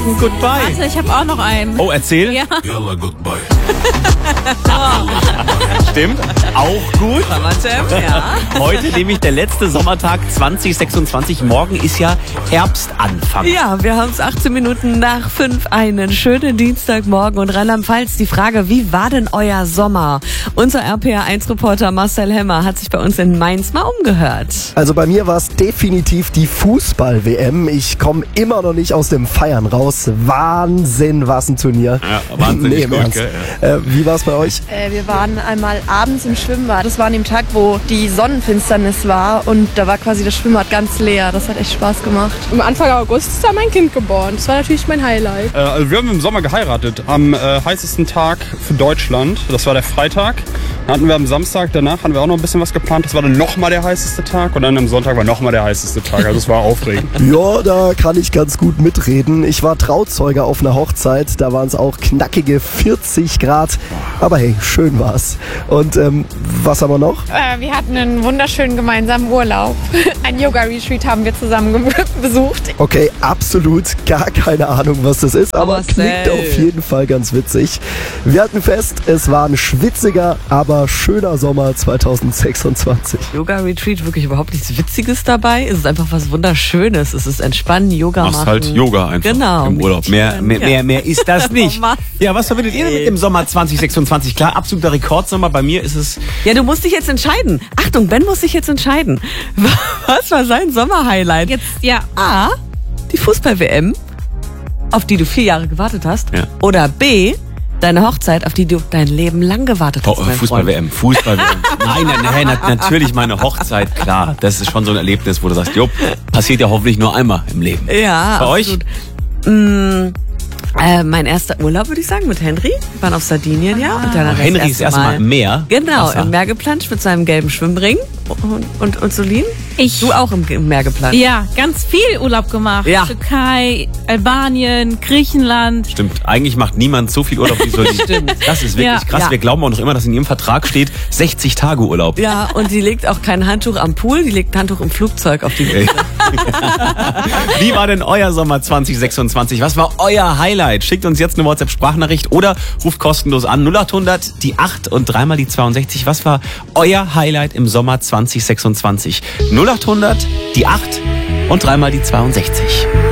Goodbye. Warte, ich habe auch noch einen. Oh, erzähl. Ja. Yalla, goodbye. Stimmt. Auch gut. Ja. Heute nämlich der letzte Sommertag 2026. Morgen ist ja Herbstanfang. Ja, wir haben es 18 Minuten nach 5. Einen schönen Dienstagmorgen. Und Rheinland-Pfalz, die Frage, wie war denn euer Sommer? Unser RPR1-Reporter Marcel Hemmer hat sich bei uns in Mainz mal umgehört. Also bei mir war es definitiv die Fußball-WM. Ich komme immer noch nicht aus dem Feiern raus. Wahnsinn, was ein Turnier. Ja, wahnsinnig im gut, Ernst. gell? Wie war es bei euch? Wir waren einmal abends im Schwimmbad. Das war an dem Tag, wo die Sonnenfinsternis war und da war quasi das Schwimmbad ganz leer. Das hat echt Spaß gemacht. Am Anfang August ist da mein Kind geboren. Das war natürlich mein Highlight. Also wir haben im Sommer geheiratet, am heißesten Tag für Deutschland. Das war der Freitag. Dann hatten wir am Samstag danach hatten wir auch noch ein bisschen was geplant. Das war dann nochmal der heißeste Tag und dann am Sonntag war nochmal der heißeste Tag. Also es war aufregend. Ja, da kann ich ganz gut mitreden. Ich war Trauzeuge auf einer Hochzeit. Da waren es auch knackige 40 Grad. Aber hey, schön war's. Und was haben wir noch? Wir hatten einen wunderschönen gemeinsamen Urlaub. Ein Yoga-Retreat haben wir zusammen besucht. Okay, absolut gar keine Ahnung, was das ist, aber Marcel. klingt auf jeden Fall ganz witzig. Wir hatten fest, es war ein schwitziger, aber schöner Sommer 2026. Yoga-Retreat, wirklich überhaupt nichts Witziges dabei. Es ist einfach was Wunderschönes. Es ist entspannen, Yoga Machst machen. halt Yoga einfach Genau. im Urlaub. Mehr ist das nicht. Was? Ja, was verbindet ihr denn mit dem Sommer 2026? Klar, absoluter Rekordsommer. Bei mir ist es... Ja, du musst dich jetzt entscheiden. Achtung, Ben muss sich jetzt entscheiden. Was war sein Sommerhighlight? Jetzt, ja. A, die Fußball-WM, auf die du 4 Jahre gewartet hast. Ja. Oder B, deine Hochzeit, auf die du dein Leben lang gewartet hast. mein Freund. Fußball-WM. Nein, natürlich meine Hochzeit, klar. Das ist schon so ein Erlebnis, wo du sagst, passiert ja hoffentlich nur einmal im Leben. Ja, Bei absolut. Mein erster Urlaub, würde ich sagen, mit Henry. Wir waren auf Sardinien, ja. Und dann Henry ist erstmal im Meer. Genau, Wasser. im Meer geplanscht mit seinem gelben Schwimmring. Und Solin? Ich. Du auch im Meer geplanscht. Ja, ganz viel Urlaub gemacht. Ja. Türkei, Albanien, Griechenland. Stimmt, eigentlich macht niemand so viel Urlaub wie Solin. Stimmt. Das ist wirklich Ja. krass. Ja. Wir glauben auch noch immer, dass in ihrem Vertrag steht 60 Tage Urlaub. Ja, und sie legt auch kein Handtuch am Pool, die legt ein Handtuch im Flugzeug auf die Ey. Wie war denn euer Sommer 2026? Was war euer Highlight? Schickt uns jetzt eine WhatsApp-Sprachnachricht oder ruft kostenlos an 0800 die 8 und dreimal die 62. Was war euer Highlight im Sommer 2026? 0800 die 8 und dreimal die 62.